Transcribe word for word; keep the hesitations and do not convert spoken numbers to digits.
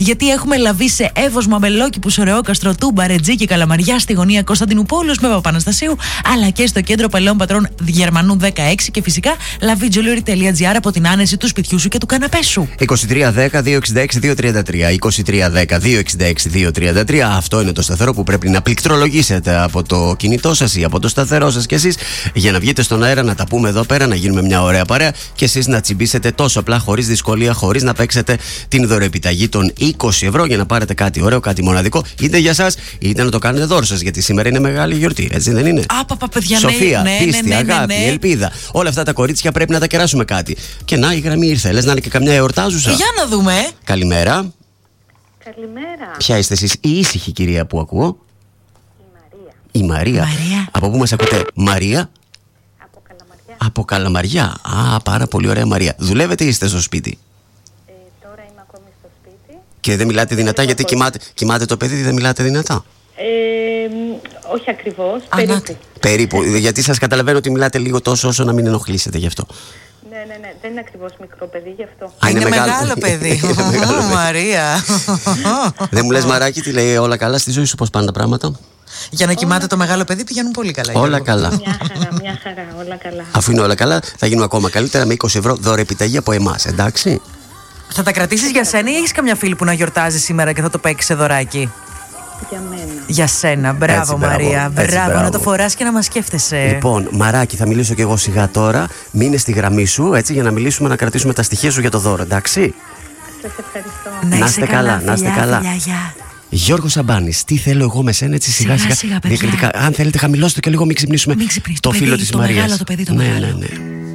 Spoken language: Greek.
γιατί έχουμε λαβεί σε Εύωσμα, Μελόκηπους, Ωρεόκαστρο, Τούμπα, Ρετζίκη, Καλαμαριά, στη γωνία Κωνσταντινούπολης με Παπαναστασίου, αλλά και στο κέντρο Παλαιών Πατρών Γερμανού δεκαέξι και φυσικά λαβιτζολιόρι τελεία τζι άρ από την άνεση του σπιτιού σου και του καναπέ σου. είκοσι τρία δέκα δύο εξήντα έξι δύο τριάντα τρία. είκοσι τρία δέκα δύο εξήντα έξι δύο τριάντα τρία. Αυτό είναι το σταθερό που πρέπει να πληκτρολογήσετε από το κινητό σας ή από το σταθερό σας κι εσείς για να βγείτε στον αέρα, να τα πούμε εδώ πέρα, να γίνουμε μια ωραία παρέα και εσείς να τσιμπήσετε τόσο απλά, χωρίς δυσκολία, χωρίς να παίξετε την δωρεοεπιταγή των είκοσι ευρώ για να πάρετε κάτι ωραίο, κάτι μοναδικό, είτε για σας είτε να το κάνετε δώρο σας. Γιατί σήμερα είναι μεγάλη γιορτή, έτσι δεν είναι? Α, παπα, παιδιά, Σοφία, ναι, πίστη, ναι, ναι, ναι, αγάπη, ναι. ελπίδα. Όλα αυτά τα κορίτσια πρέπει να τα κεράσουμε κάτι. Και να, η γραμμή ήρθε. Λες να είναι και καμιά εορτάζουσα. Για να δούμε. Καλημέρα. Καλημέρα. Ποια είστε εσείς, η ήσυχη κυρία που ακούω? Η Μαρία. Η Μαρία. Μαρία. Από πού μας ακούτε, Μαρία? Από Καλαμαριά. Από Καλαμαριά. Α, πάρα πολύ ωραία, Μαρία. Δουλεύετε ή είστε στο σπίτι? Ε, τώρα είμαι ακόμη στο σπίτι. Και δεν μιλάτε δυνατά γιατί κοιμάται, κοιμάται το παιδί, δεν μιλάτε δυνατά? Ε, μ, όχι ακριβώς, Α, περίπου. Περίπου. Γιατί σας καταλαβαίνω ότι μιλάτε λίγο τόσο όσο να μην ενοχλήσετε γι' αυτό. Ναι, ναι, ναι, δεν είναι ακριβώς μικρό παιδί γι' αυτό. Α, είναι, μεγάλο. μεγάλο παιδί. Είναι μεγάλο παιδί. Μαρία. Δεν μου λες, Μαράκι, τι λέει, όλα καλά στη ζωή σου, πώς πάνε τα πράγματα? Για να κοιμάται το μεγάλο παιδί πηγαίνουν πολύ καλά. Όλα Γιώργο. καλά. Μια χαρά, μια χαρά, όλα καλά. Αφού είναι όλα καλά, θα γίνουμε ακόμα καλύτερα με είκοσι ευρώ δωρεοεπιταγή από εμάς, εντάξει? Θα τα κρατήσεις για σένα ή έχεις καμιά φίλη που να γιορτάζει σήμερα και θα το παίξει σε δωράκι? Για μένα. Για σένα. Μπράβο, Έτσι, μπράβο. Μαρία. Έτσι, Μπράβο, μπράβο. να το φοράς και να μας σκέφτεσαι. Λοιπόν, Μαράκι, θα μιλήσω κι εγώ σιγά τώρα. Μείνε στη γραμμή σου, έτσι, για να μιλήσουμε, να κρατήσουμε τα στοιχεία σου για το δώρο, εντάξει? Σας ευχαριστώ. Να είσαι είστε καλά, να είστε φιλιά, καλά. φιλιά, γεια. Γιώργος Σαμπάνης, τι θέλω εγώ με σένα, έτσι σιγά Σιγά, σιγά, σιγά, παιδιά. διακριτικά. Αν θέλετε, χαμηλώστε και λίγο, μην ξυπνήσουμε Μην ξυπνήσει. το Το φίλο παιδί, της το Μαρίας. μεγάλο, το παιδί, το ναι, μεγάλο. ναι, ναι.